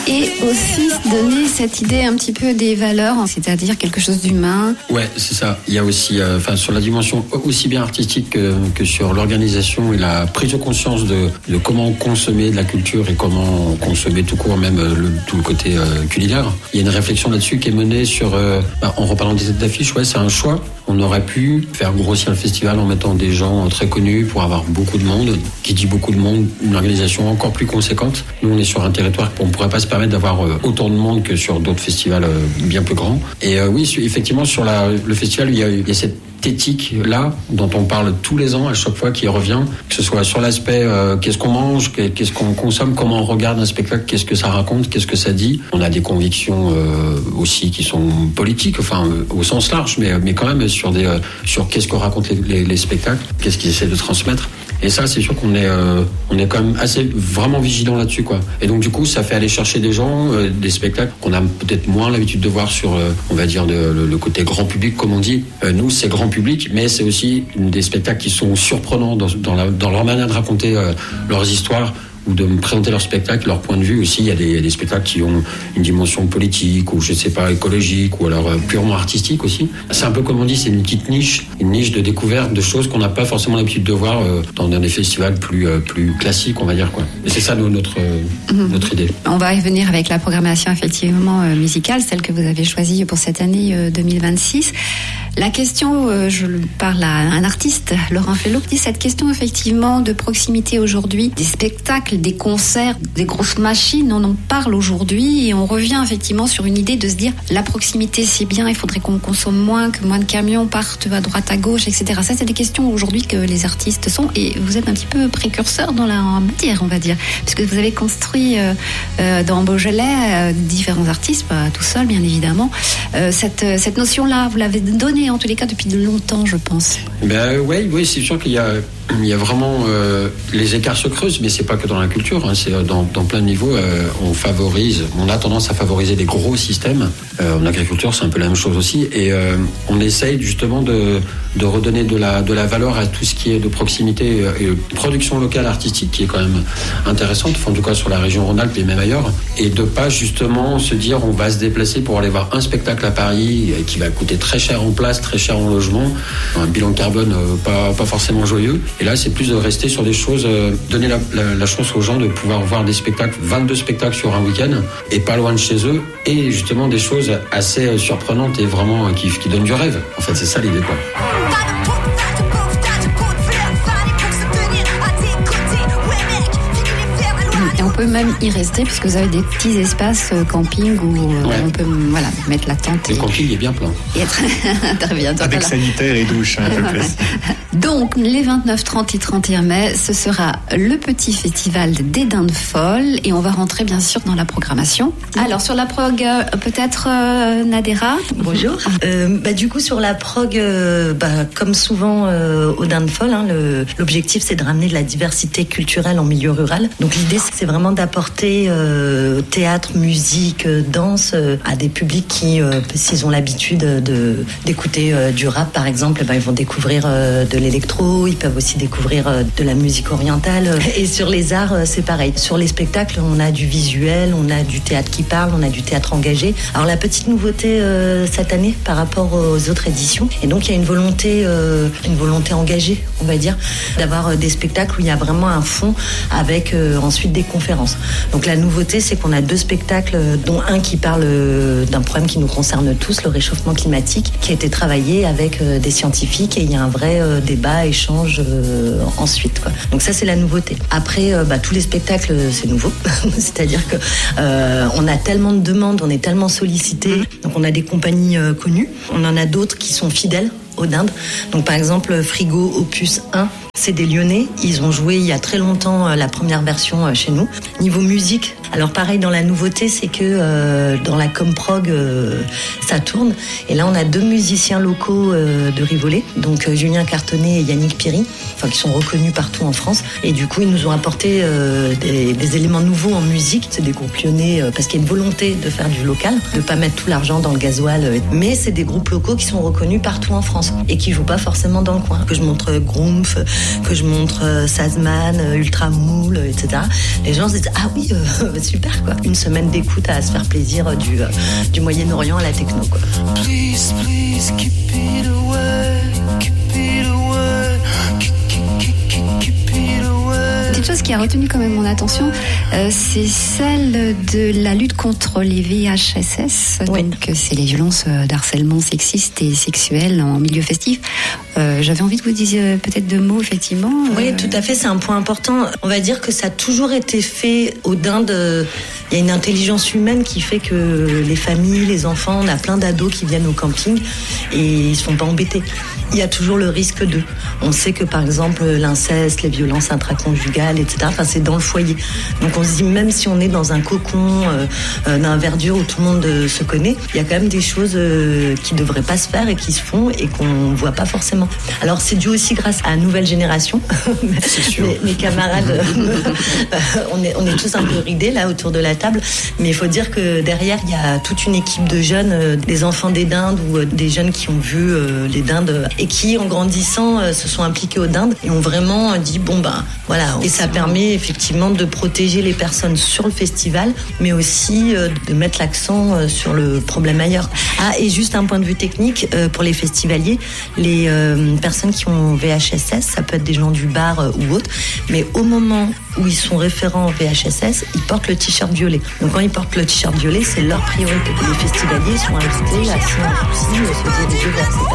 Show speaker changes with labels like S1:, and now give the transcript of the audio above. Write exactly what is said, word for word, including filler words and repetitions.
S1: Et aussi donner cette idée un petit peu des valeurs, c'est-à-dire quelque chose d'humain.
S2: Ouais, c'est ça. Il y a aussi, enfin, euh, sur la dimension aussi bien artistique que, que sur l'organisation et la prise de conscience de, de comment consommer de la culture et comment consommer tout court, même le, tout le côté euh, culinaire. Il y a une réflexion là-dessus qui est menée sur, euh, bah, en reparlant des têtes d'affiche, ouais, c'est un choix. On aurait pu faire grossir le festival en mettant des gens très connus pour avoir beaucoup de monde. Qui dit beaucoup de monde, une organisation encore plus conséquente. Nous, on est sur un territoire qu'on ne pourrait pas se permettre d'avoir autant de monde que sur d'autres festivals bien plus grands. Et euh, oui, effectivement, sur la, le festival, il y a, il y a cette éthique-là, dont on parle tous les ans, à chaque fois qui revient, que ce soit sur l'aspect euh, qu'est-ce qu'on mange, qu'est-ce qu'on consomme, comment on regarde un spectacle, qu'est-ce que ça raconte, qu'est-ce que ça dit. On a des convictions euh, aussi qui sont politiques, enfin euh, au sens large, mais, mais quand même sur, des, euh, sur qu'est-ce que racontent les, les, les spectacles, qu'est-ce qu'ils essaient de transmettre. Et ça, c'est sûr qu'on est, euh, on est quand même assez vraiment vigilant là-dessus, quoi. Et donc, du coup, ça fait aller chercher des gens, euh, des spectacles qu'on a peut-être moins l'habitude de voir sur, euh, on va dire, de, le, le côté grand public, comme on dit. Euh, nous, c'est grand public, mais c'est aussi des spectacles qui sont surprenants dans, dans, la, dans leur manière de raconter euh, leurs histoires ou de me présenter leur spectacle, leur point de vue aussi. Il y a des, il y a des spectacles qui ont une dimension politique ou je sais pas, écologique ou alors euh, purement artistique aussi. C'est un peu comme on dit, c'est une petite niche, une niche de découverte de choses qu'on n'a pas forcément l'habitude de voir euh, dans des festivals plus, euh, plus classiques, on va dire, quoi. Et c'est ça nous, notre, euh, mmh. notre idée.
S1: On va y venir avec la programmation effectivement euh, musicale, celle que vous avez choisie pour cette année euh, deux mille vingt-six. La question, euh, je parle à un artiste, Laurent Fellow, qui dit cette question effectivement de proximité aujourd'hui, des spectacles, des concerts, des grosses machines, on en parle aujourd'hui et on revient effectivement sur une idée de se dire la proximité c'est bien, il faudrait qu'on consomme moins, que moins de camions partent à droite à gauche, et cetera. Ça c'est des questions aujourd'hui que les artistes sont et vous êtes un petit peu précurseur dans la matière, on va dire, puisque vous avez construit euh, euh, dans Beaujolais euh, différents artistes, pas tout seul bien évidemment, euh, cette, cette notion-là, vous l'avez donnée en tous les cas depuis longtemps, je pense.
S2: Ben oui, oui, c'est sûr qu'il y a Il y a vraiment euh, les écarts se creusent, mais c'est pas que dans la culture, hein, c'est dans, dans plein de niveaux. Euh, on favorise, on a tendance à favoriser des gros systèmes. Euh, en agriculture, c'est un peu la même chose aussi, et euh, on essaye justement de, de redonner de la de la valeur à tout ce qui est de proximité et production locale artistique, qui est quand même intéressante, en tout cas sur la région Rhône-Alpes et même ailleurs, et de pas justement se dire on va se déplacer pour aller voir un spectacle à Paris qui va coûter très cher en place, très cher en logement, un bilan carbone euh, pas pas forcément joyeux. Et là, c'est plus de rester sur des choses, euh, donner la, la, la chance aux gens de pouvoir voir des spectacles, vingt-deux spectacles sur un week-end, et pas loin de chez eux, et justement des choses assez surprenantes et vraiment qui, qui donnent du rêve. En fait, c'est ça l'idée, quoi.
S1: Et on peut même y rester puisque vous avez des petits espaces camping où ouais. on peut voilà, mettre la tente.
S2: Le et... camping est bien plein.
S1: Et être... Très bien.
S3: Donc, avec voilà. sanitaire et douche, hein, ouais.
S1: Donc, les vingt-neuf, trente et trente et un mai, ce sera le petit festival des Dindes Folles et on va rentrer bien sûr dans la programmation. Alors, sur la prog, peut-être euh, Nadera.
S4: Bonjour. Euh, bah, du coup, sur la prog, euh, bah, comme souvent euh, aux Dindes Folles, hein, le, l'objectif c'est de ramener de la diversité culturelle en milieu rural. Donc, l'idée c'est vraiment d'apporter euh, théâtre, musique, danse euh, à des publics qui, euh, s'ils ont l'habitude de, d'écouter euh, du rap par exemple, bah, ils vont découvrir euh, de l'électro, ils peuvent aussi découvrir euh, de la musique orientale. Et sur les arts, euh, c'est pareil. Sur les spectacles, on a du visuel, on a du théâtre qui parle, on a du théâtre engagé. Alors la petite nouveauté euh, cette année par rapport aux autres éditions, et donc il y a une volonté, euh, une volonté engagée, on va dire, d'avoir euh, des spectacles où il y a vraiment un fond avec euh, ensuite des conférences. Donc la nouveauté, c'est qu'on a deux spectacles, dont un qui parle d'un problème qui nous concerne tous, le réchauffement climatique, qui a été travaillé avec des scientifiques et il y a un vrai débat, échange euh, ensuite, quoi. Donc ça, c'est la nouveauté. Après, euh, bah, tous les spectacles, c'est nouveau. C'est-à-dire que euh, on a tellement de demandes, on est tellement sollicité. Donc on a des compagnies euh, connues, on en a d'autres qui sont fidèles aux Dindes. Donc par exemple, Frigo Opus un, c'est des Lyonnais. Ils ont joué il y a très longtemps la première version chez nous. Niveau musique, alors pareil, dans la nouveauté, c'est que euh, dans la Comprog, euh, ça tourne. Et là, on a deux musiciens locaux euh, de Rivoli, donc euh, Julien Cartonnet et Yannick Piry, enfin qui sont reconnus partout en France. Et du coup, ils nous ont apporté euh, des, des éléments nouveaux en musique. C'est des groupes lyonnais euh, parce qu'il y a une volonté de faire du local, de pas mettre tout l'argent dans le gasoil. Euh, mais c'est des groupes locaux qui sont reconnus partout en France et qui jouent pas forcément dans le coin. Que je montre euh, Grumpf, que je montre euh, Sazman, euh, Ultramoule, et cetera. Les gens se disent ah oui, euh, bah, super quoi. Une semaine d'écoute à se faire plaisir du, euh, du Moyen-Orient à la techno quoi.
S5: Please, please keep it away, keep it away, keep, keep, keep, keep it away.
S1: Une chose qui a retenu quand même mon attention, euh, c'est celle de la lutte contre les V H S S.
S4: Oui.
S1: Donc, c'est les violences d'harcèlement sexiste et sexuel en milieu festif. Euh, j'avais envie que vous disiez peut-être deux mots, effectivement.
S4: Oui, tout à fait, c'est un point important. On va dire que ça a toujours été fait au d'Inde. Il y a une intelligence humaine qui fait que les familles, les enfants, on a plein d'ados qui viennent au camping et ils ne sont pas embêtés. Il y a toujours le risque d'eux. On sait que par exemple l'inceste, les violences intraconjugales, et cetera. Enfin, c'est dans le foyer. Donc on se dit même si on est dans un cocon, euh, euh, d'un verdure où tout le monde euh, se connaît, il y a quand même des choses euh, qui devraient pas se faire et qui se font et qu'on voit pas forcément. Alors c'est dû aussi grâce à la nouvelle génération.
S2: C'est sûr.
S4: mes, mes camarades, euh, on est on est tous un peu ridés là autour de la table, mais il faut dire que derrière il y a toute une équipe de jeunes, euh, des enfants des dindes ou euh, des jeunes qui ont vu euh, les dindes et qui en grandissant euh, se sont impliqués aux dindes et ont vraiment euh, dit bon ben voilà. Et ça permet effectivement de protéger les personnes sur le festival, mais aussi euh, de mettre l'accent euh, sur le problème ailleurs. Ah, et juste un point de vue technique euh, pour les festivaliers, les euh, personnes qui ont V H S S, ça peut être des gens du bar euh, ou autre, mais au moment où ils sont référents V H S S, ils portent le t-shirt violet. Donc quand ils portent le t-shirt violet, c'est leur priorité. Les festivaliers sont invités à, si un souci, se diriger vers ces